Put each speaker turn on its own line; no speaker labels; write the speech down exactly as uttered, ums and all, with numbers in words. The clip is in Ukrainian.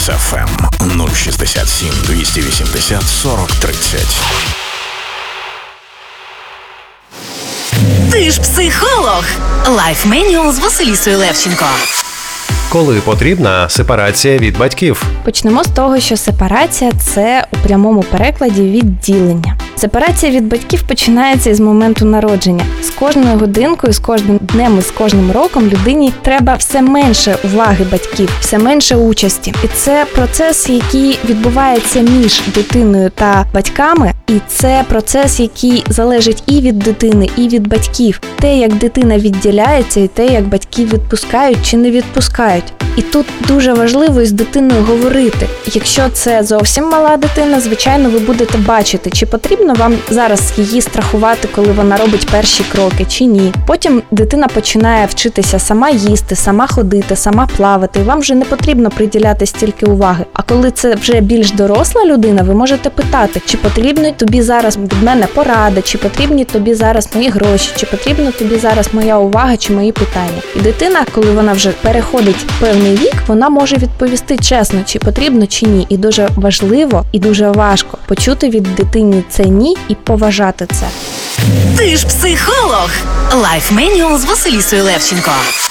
Кіс еф ем нуль шістдесят сім двісті вісімдесят сорок тридцять.
Ти ж психолог. Лайф Менюал з Василісою Левченко.
Коли потрібна сепарація від батьків?
Почнемо з того, що сепарація – це у прямому перекладі відділення. Сепарація від батьків починається із моменту народження. З кожною годинкою, з кожним днем і з кожним роком людині треба все менше уваги батьків, все менше участі. І це процес, який відбувається між дитиною та батьками, і це процес, який залежить і від дитини, і від батьків. Те, як дитина відділяється, і те, як батьки відпускають чи не відпускають. І тут дуже важливо із дитиною говорити. Якщо це зовсім мала дитина, звичайно, ви будете бачити, чи потрібно вам зараз її страхувати, коли вона робить перші кроки, чи ні. Потім дитина починає вчитися сама їсти, сама ходити, сама плавати, і вам вже не потрібно приділяти стільки уваги. А коли це вже більш доросла людина, ви можете питати, чи потрібні тобі зараз від мене поради, чи потрібні тобі зараз мої гроші, чи потрібна тобі зараз моя увага, чи мої питання. І дитина, коли вона вже переходить певний вік, вона може відповісти чесно, чи потрібно, чи ні. І дуже важливо, і дуже важко почути від дитини це ні і поважати це.
Ти ж психолог. Лайф Менюал з Василісою Левченко.